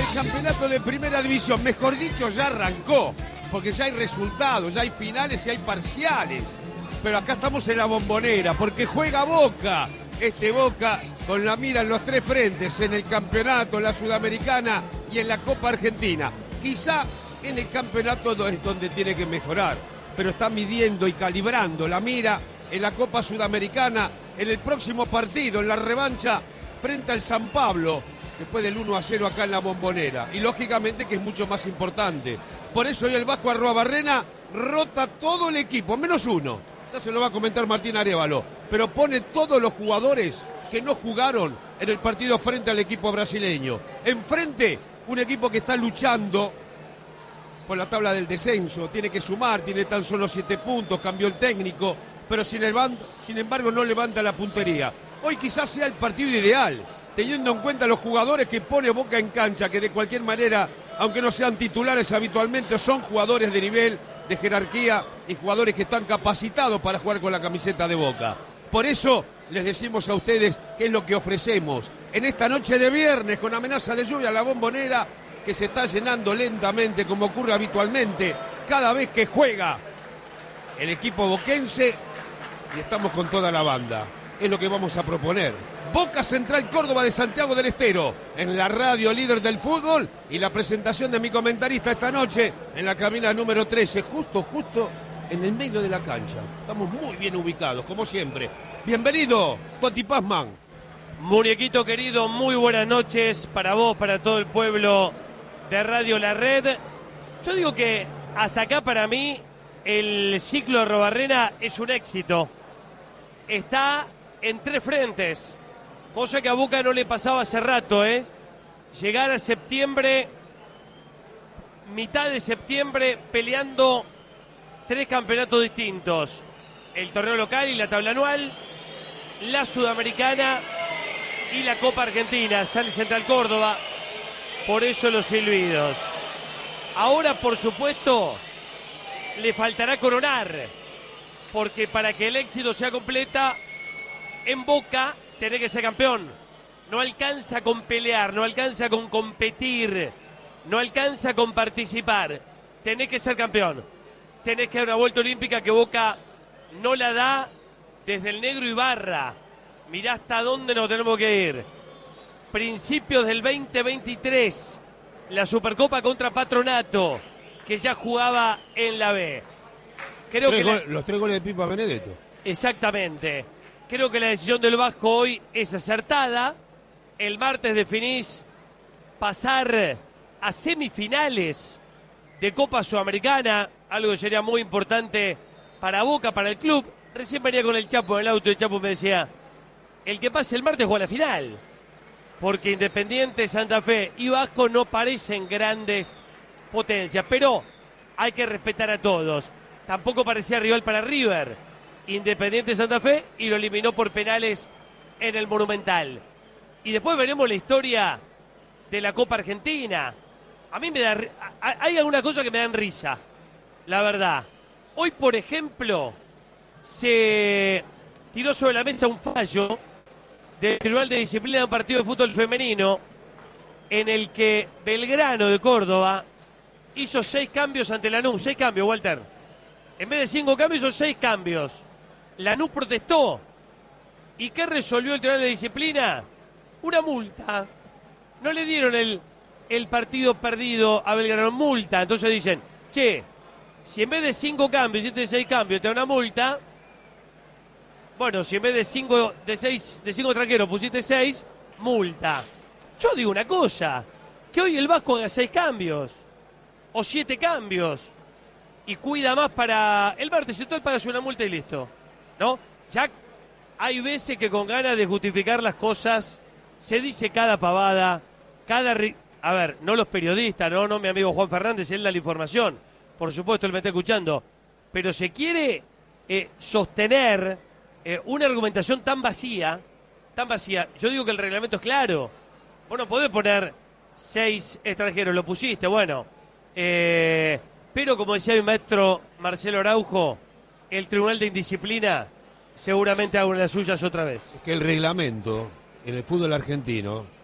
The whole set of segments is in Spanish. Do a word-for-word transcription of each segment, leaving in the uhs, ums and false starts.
campeonato de primera división, mejor dicho, ya arrancó, porque ya hay resultados, ya hay finales y hay parciales. Pero acá estamos en la Bombonera, porque juega Boca. Este Boca con la mira en los tres frentes, en el campeonato, en la Sudamericana y en la Copa Argentina. Quizá en el campeonato es donde tiene que mejorar, pero está midiendo y calibrando la mira en la Copa Sudamericana, en el próximo partido, en la revancha frente al San Pablo, después del uno a cero acá en la Bombonera. Y lógicamente que es mucho más importante. Por eso hoy el Vasco Arruabarrena rota todo el equipo, menos uno. Ya se lo va a comentar Martín Arévalo, pero pone todos los jugadores que no jugaron en el partido frente al equipo brasileño. Enfrente, un equipo que está luchando por la tabla del descenso, tiene que sumar, tiene tan solo siete puntos, cambió el técnico, pero sin, el bando, sin embargo no levanta la puntería. Hoy quizás sea el partido ideal, teniendo en cuenta los jugadores que pone Boca en cancha, que de cualquier manera, aunque no sean titulares habitualmente, son jugadores de nivel, de jerarquía y jugadores que están capacitados para jugar con la camiseta de Boca. Por eso les decimos a ustedes qué es lo que ofrecemos en esta noche de viernes con amenaza de lluvia, la Bombonera, que se está llenando lentamente como ocurre habitualmente cada vez que juega el equipo boquense, y estamos con toda la banda. Es lo que vamos a proponer. Boca Central Córdoba de Santiago del Estero, en la radio líder del fútbol, y la presentación de mi comentarista esta noche en la cabina número trece, justo, justo en el medio de la cancha. Estamos muy bien ubicados, como siempre. Bienvenido, Toti Pazman. Muñequito querido, muy buenas noches para vos, para todo el pueblo de Radio La Red. Yo digo que hasta acá para mí el ciclo de Arruabarrena es un éxito. Está en tres frentes, cosa que a Boca no le pasaba hace rato, ¿eh? Llegar a septiembre, mitad de septiembre, peleando tres campeonatos distintos. El torneo local y la tabla anual, la Sudamericana y la Copa Argentina. Sale Central Córdoba, por eso los silbidos. Ahora, por supuesto, le faltará coronar, porque para que el éxito sea completa, en Boca tiene que ser campeón. No alcanza con pelear, no alcanza con competir, no alcanza con participar. Tenés que ser campeón. Tenés que dar una vuelta olímpica que Boca no la da desde el Negro Ibarra. Mirá hasta dónde nos tenemos que ir. Principios del veinte veintitrés, la Supercopa contra Patronato, que ya jugaba en la B. Creo tres que gol, la... Los tres goles de Pipa Benedetto. Exactamente. Creo que la decisión del Vasco hoy es acertada. El martes definís pasar a semifinales de Copa Sudamericana, algo que sería muy importante para Boca, para el club. Recién venía con el Chapo en el auto y el Chapo me decía, el que pase el martes juega la final, porque Independiente, Santa Fe y Vasco no parecen grandes potencias, pero hay que respetar a todos. Tampoco parecía rival para River, Independiente Santa Fe, y lo eliminó por penales en el Monumental. Y después veremos la historia de la Copa Argentina. A mí me da, hay algunas cosas que me dan risa, la verdad. Hoy, por ejemplo, se tiró sobre la mesa un fallo del Tribunal de Disciplina de un partido de fútbol femenino en el que Belgrano de Córdoba hizo seis cambios ante Lanús. Seis cambios, Walter. En vez de cinco cambios, hizo seis cambios. Lanús protestó. ¿Y qué resolvió el Tribunal de Disciplina? Una multa. No le dieron el, el partido perdido a Belgrano, multa. Entonces dicen, che, si en vez de cinco cambios hiciste seis cambios, te da una multa. Bueno, si en vez de cinco, de seis, de cinco extranjeros pusiste seis, multa. Yo digo una cosa, que hoy el Vasco haga seis cambios, o siete cambios, y cuida más para el martes, y todo pagas una multa y listo, ¿no? Ya hay veces que con ganas de justificar las cosas se dice cada pavada, cada... Ri... A ver, no los periodistas, no, no mi amigo Juan Fernández, él da la información, por supuesto él me está escuchando, pero se quiere eh, sostener eh, una argumentación tan vacía, tan vacía. Yo digo que el reglamento es claro, vos no podés poner seis extranjeros, lo pusiste, bueno, eh, pero como decía mi maestro Marcelo Araujo, el Tribunal de Indisciplina seguramente haga una de las suyas otra vez. Es que el reglamento en el fútbol argentino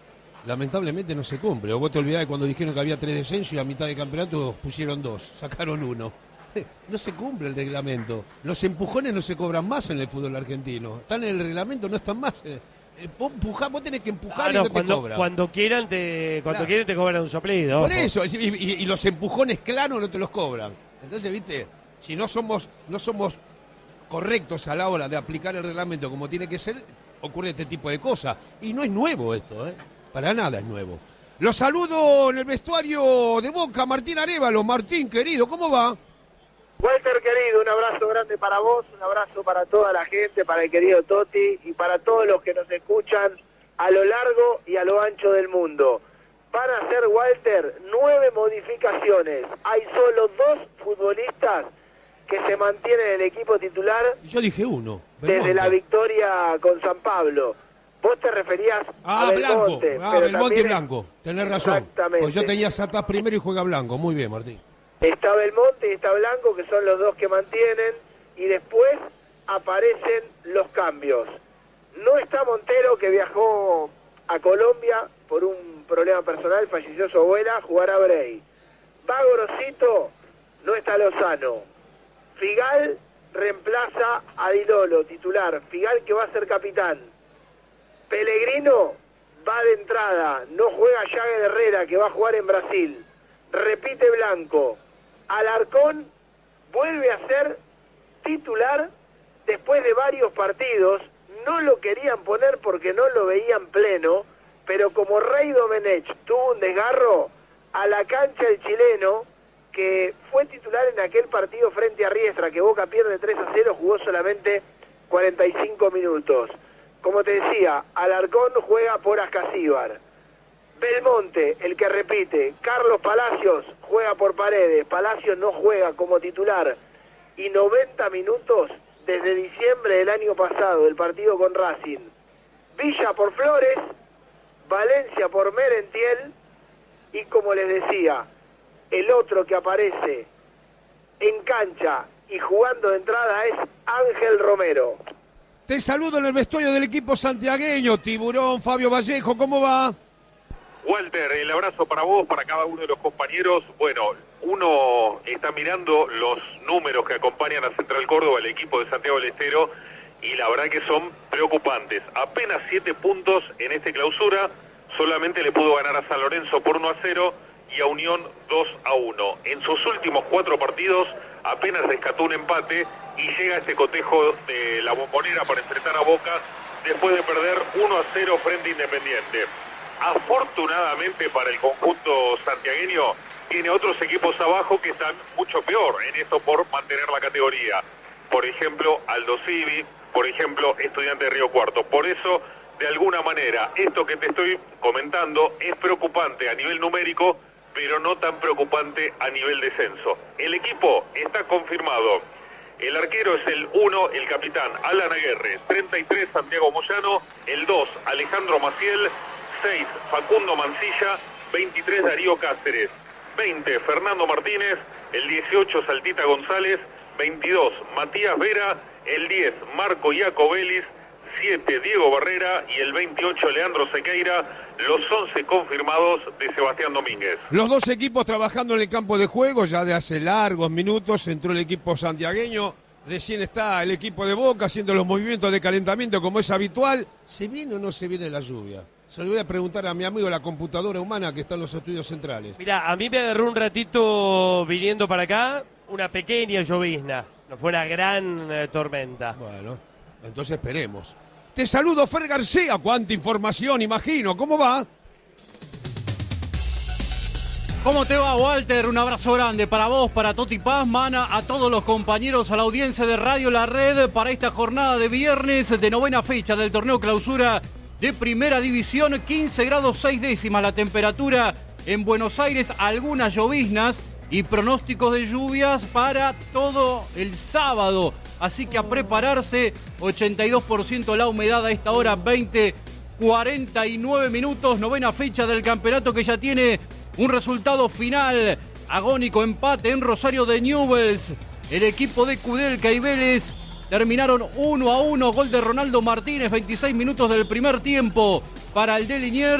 lamentablemente no se cumple. O vos te olvidás de cuando dijeron que había tres descensos y a mitad de campeonato pusieron dos, sacaron uno. No se cumple el reglamento. Los empujones no se cobran más en el fútbol argentino. Están en el reglamento, no están más. Eh, vos, empujá, vos tenés que empujar ah, no, y no cuando, te cobran. Cuando quieran te, cuando claro. quieren te cobran un soplido. Por ojo. Eso, y, y, y los empujones claros no te los cobran. Entonces, viste, si no somos, no somos correctos a la hora de aplicar el reglamento como tiene que ser, ocurre este tipo de cosas. Y no es nuevo esto, ¿eh? Para nada es nuevo. Los saludo en el vestuario de Boca, Martín Arévalo. Martín, querido, ¿cómo va? Walter, querido, un abrazo grande para vos, un abrazo para toda la gente, para el querido Totti y para todos los que nos escuchan a lo largo y a lo ancho del mundo. Van a ser, Walter, nueve modificaciones. Hay solo dos futbolistas que se mantienen en el equipo titular. Yo dije uno. Belmonte. Desde la victoria con San Pablo. Vos te referías ah, a Belmonte. Blanco. Ah, Belmonte y Blanco. Tenés razón. Exactamente. Pues yo tenía Satás primero y juega Blanco. Muy bien, Martín. Está Belmonte y está Blanco, que son los dos que mantienen, y después aparecen los cambios. No está Montero, que viajó a Colombia por un problema personal, falleció su abuela, jugará Bray. Va Gorosito, no está Lozano. Figal reemplaza a Dilolo, titular. Figal que va a ser capitán. Pellegrino va de entrada, no juega Jagger Herrera, que va a jugar en Brasil. Repite Blanco. Alarcón vuelve a ser titular después de varios partidos. No lo querían poner porque no lo veían pleno, pero como Rey Domenech tuvo un desgarro, a la cancha el chileno, que fue titular en aquel partido frente a Riestra, que Boca pierde tres a cero, jugó solamente cuarenta y cinco minutos. Como te decía, Alarcón juega por Ascasíbar. Belmonte, el que repite. Carlos Palacios juega por Paredes. Palacios no juega como titular. Y noventa minutos desde diciembre del año pasado, el partido con Racing. Villa por Flores, Valencia por Merentiel, y como les decía, el otro que aparece en cancha y jugando de entrada es Ángel Romero. Te saludo en el vestuario del equipo santiagueño. Tiburón, Fabio Vallejo, ¿cómo va? Walter, el abrazo para vos, para cada uno de los compañeros. Bueno, uno está mirando los números que acompañan a Central Córdoba, el equipo de Santiago del Estero, y la verdad que son preocupantes. Apenas siete puntos en esta clausura, solamente le pudo ganar a San Lorenzo por uno a cero y a Unión dos a uno. En sus últimos cuatro partidos apenas rescató un empate y llega a este cotejo de la Bombonera para enfrentar a Boca después de perder uno a cero frente a Independiente. Afortunadamente para el conjunto santiagueño, tiene otros equipos abajo que están mucho peor en esto por mantener la categoría. Por ejemplo, Aldo Civi, por ejemplo, Estudiante de Río Cuarto. Por eso, de alguna manera, esto que te estoy comentando es preocupante a nivel numérico, pero no tan preocupante a nivel descenso. El equipo está confirmado. El arquero es el uno, el capitán Alan Aguerre. treinta y tres, Santiago Moyano. El dos, Alejandro Maciel. seis, Facundo Mancilla. veintitrés, Darío Cáceres. veinte, Fernando Martínez. El dieciocho, Saltita González. veintidós, Matías Vera. El diez, Marco Iacobelis. siete, Diego Barrera. Y el veintiocho, Leandro Sequeira. Los once confirmados de Sebastián Domínguez. Los dos equipos trabajando en el campo de juego ya de hace largos minutos. Entró el equipo santiagueño. Recién está el equipo de Boca haciendo los movimientos de calentamiento como es habitual. ¿Se viene o no se viene la lluvia? Se lo voy a preguntar a mi amigo la computadora humana que está en los estudios centrales. Mirá, a mí me agarró un ratito viniendo para acá una pequeña llovizna. No fue una gran eh, tormenta. Bueno, entonces esperemos. Te saludo, Fer García. Cuánta información, imagino. ¿Cómo va? ¿Cómo te va, Walter? Un abrazo grande para vos, para Toti Pazman, a todos los compañeros, a la audiencia de Radio La Red para esta jornada de viernes de novena fecha del torneo clausura de Primera División. quince grados seis décimas la temperatura en Buenos Aires, algunas lloviznas y pronósticos de lluvias para todo el sábado. Así que a prepararse, ochenta y dos por ciento la humedad a esta hora, veinte cuarenta y nueve minutos, novena fecha del campeonato que ya tiene un resultado final, agónico empate en Rosario de Newell's. El equipo de Kudelka y Vélez terminaron uno a uno, gol de Ronaldo Martínez, veintiséis minutos del primer tiempo para el de Liniers.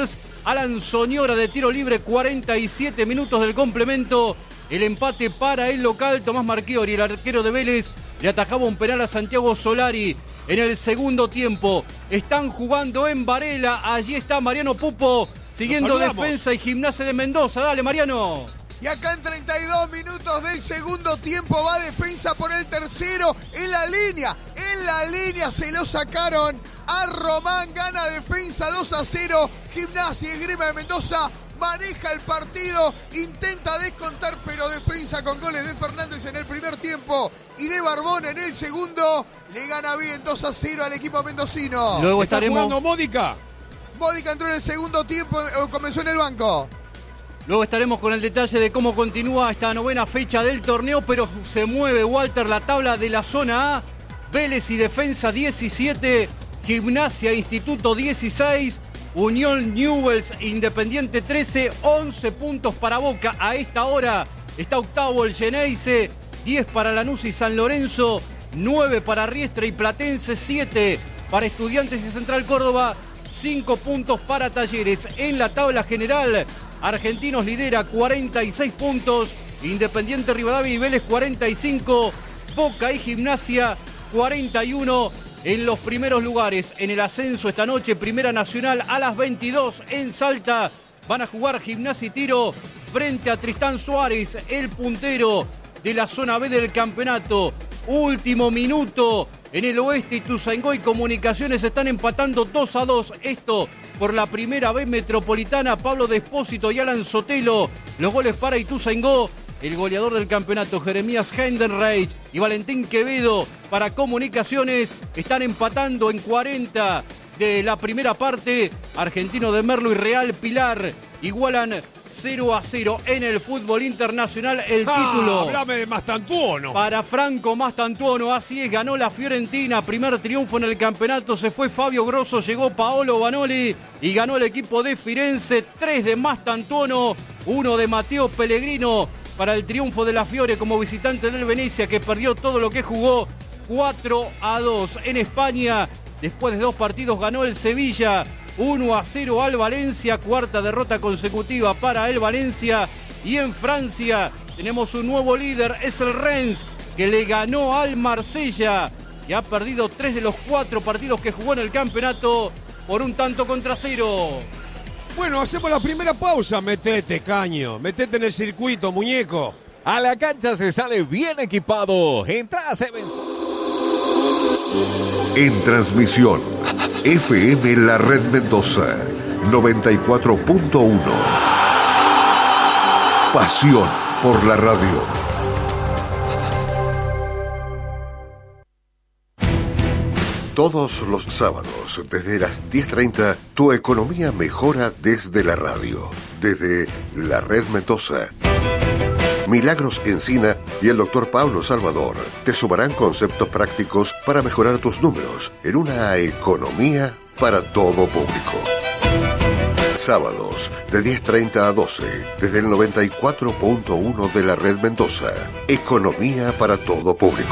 Alan Soñora de tiro libre, cuarenta y siete minutos del complemento. El empate para el local. Tomás Marchiori, el arquero de Vélez, le atajaba un penal a Santiago Solari en el segundo tiempo. Están jugando en Varela. Allí está Mariano Pupo siguiendo Defensa y Gimnasia de Mendoza. Dale, Mariano. Y acá en treinta y dos minutos del segundo tiempo va Defensa por el tercero. En la línea, en la línea se lo sacaron a Román. Gana Defensa dos a cero. Gimnasia y Grima de Mendoza maneja el partido. Intenta descontar, pero Defensa con goles de Fernández en el primer tiempo y de Barbón en el segundo. Le gana bien dos a cero al equipo mendocino. Luego ¿Está estaremos... jugando Módica? Módica entró en el segundo tiempo, comenzó en el banco. Luego estaremos con el detalle de cómo continúa esta novena fecha del torneo, pero se mueve, Walter, la tabla de la zona A. Vélez y Defensa diecisiete, Gimnasia Instituto dieciséis, Unión Newell's Independiente trece, once puntos para Boca. A esta hora está octavo el Geneise, diez para Lanús y San Lorenzo, nueve para Riestra y Platense, siete para Estudiantes y Central Córdoba, cinco puntos para Talleres. En la tabla general, Argentinos lidera cuarenta y seis puntos, Independiente Rivadavia y Vélez cuarenta y cinco, Boca y Gimnasia cuarenta y uno en los primeros lugares. En el ascenso esta noche, Primera Nacional a las veintidós en Salta. Van a jugar Gimnasia y Tiro frente a Tristán Suárez, el puntero de la zona B del campeonato. Último minuto en el oeste, Ituzaingó y Comunicaciones están empatando dos a dos. Esto por la primera B metropolitana. Pablo Despósito y Alan Sotelo, los goles para Ituzaingó. El goleador del campeonato, Jeremías Heidenreich y Valentín Quevedo para Comunicaciones, están empatando en cuarenta de la primera parte. Argentino de Merlo y Real Pilar igualan cero a cero en el fútbol internacional. El ah, título. Háblame de Mastantuono. Para Franco Mastantuono, así es, ganó la Fiorentina, primer triunfo en el campeonato, se fue Fabio Grosso, llegó Paolo Vanoli y ganó el equipo de Firenze. Tres de Mastantuono, uno de Matteo Pellegrino para el triunfo de la Fiore como visitante del Venecia, que perdió todo lo que jugó. Cuatro a dos en España, después de dos partidos ganó el Sevilla uno a cero al Valencia, cuarta derrota consecutiva para el Valencia. Y en Francia tenemos un nuevo líder, es el Rennes, que le ganó al Marsella, que ha perdido tres de los cuatro partidos que jugó en el campeonato por un tanto contra cero. Bueno, hacemos la primera pausa. Metete, caño, metete en el circuito, muñeco. A la cancha se sale bien equipado. Entra a Seven. En transmisión, F M La Red Mendoza, noventa y cuatro punto uno. Pasión por la radio. Todos los sábados, desde las diez treinta, tu economía mejora desde la radio. Desde La Red Mendoza. Milagros Encina y el doctor Pablo Salvador te sumarán conceptos prácticos para mejorar tus números en una economía para todo público. Sábados, de diez treinta a doce, desde el noventa y cuatro punto uno de La Red Mendoza. Economía para todo público.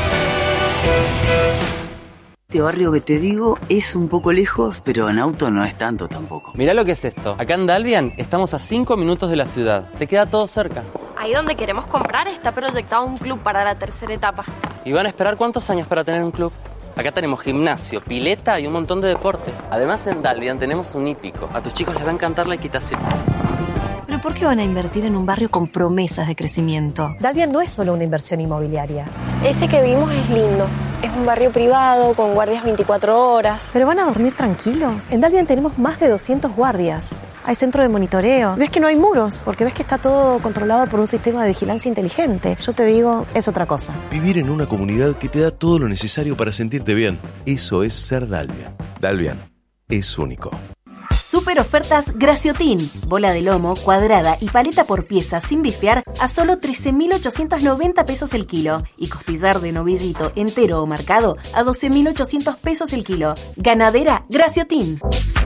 Este barrio que te digo es un poco lejos, pero en auto no es tanto tampoco. Mirá lo que es esto. Acá en Dalvian estamos a cinco minutos de la ciudad. Te queda todo cerca. Ahí donde queremos comprar está proyectado un club para la tercera etapa. ¿Y van a esperar cuántos años para tener un club? Acá tenemos gimnasio, pileta y un montón de deportes. Además en Dalvian tenemos un hípico. A tus chicos les va a encantar la equitación. ¿Pero por qué van a invertir en un barrio con promesas de crecimiento? Dalvian no es solo una inversión inmobiliaria. Ese que vimos es lindo. Es un barrio privado, con guardias veinticuatro horas. ¿Pero van a dormir tranquilos? En Dalvian tenemos más de doscientos guardias. Hay centro de monitoreo. Ves que no hay muros, porque ves que está todo controlado por un sistema de vigilancia inteligente. Yo te digo, es otra cosa. Vivir en una comunidad que te da todo lo necesario para sentirte bien. Eso es ser Dalvian. Dalvian es único. Super ofertas Graciotin. Bola de lomo, cuadrada y paleta por pieza sin bifear a solo trece mil ochocientos noventa pesos el kilo. Y costillar de novillito entero o marcado a doce mil ochocientos pesos el kilo. Ganadera Graciotin.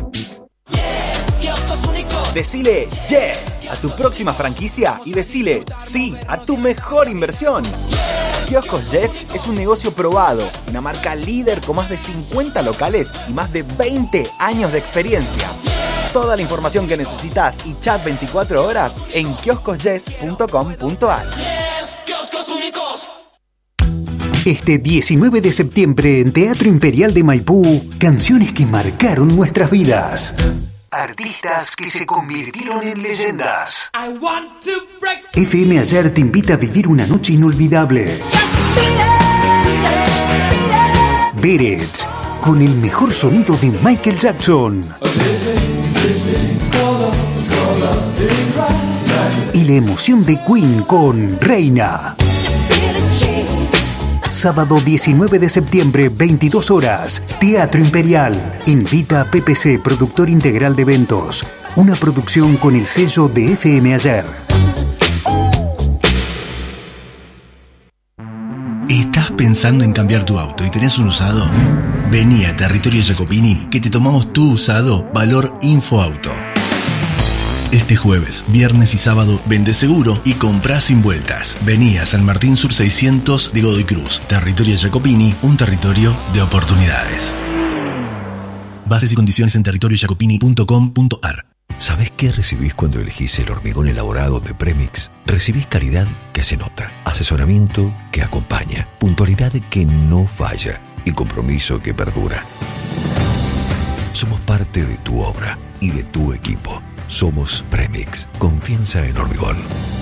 Decile yes a tu próxima franquicia y decile sí a tu mejor inversión. Kioscos Yes es un negocio probado, una marca líder con más de cincuenta locales y más de veinte años de experiencia. Toda la información que necesitas y chat veinticuatro horas en kioscos yes punto com punto a r. Este diecinueve de septiembre en Teatro Imperial de Maipú, canciones que marcaron nuestras vidas. Artistas que se convirtieron en leyendas. F M Ayer te invita a vivir una noche inolvidable. Beret, con el mejor sonido de Michael Jackson. Y la emoción de Queen con Reina. Sábado diecinueve de septiembre, veintidós horas, Teatro Imperial. Invita a P P C, productor integral de eventos. Una producción con el sello de F M Ayer. ¿Estás pensando en cambiar tu auto y tenés un usado? Vení a Territorio Jacopini que te tomamos tu usado valor Infoauto. Este jueves, viernes y sábado, vende seguro y comprá sin vueltas. Vení a San Martín Sur seiscientos de Godoy Cruz. Territorio Jacopini, un territorio de oportunidades. Bases y condiciones en territorio jacopini punto com punto a r. ¿Sabés qué recibís cuando elegís el hormigón elaborado de Premix? Recibís calidad que se nota, asesoramiento que acompaña, puntualidad que no falla y compromiso que perdura. Somos parte de tu obra y de tu equipo. Somos Premix, confianza en hormigón.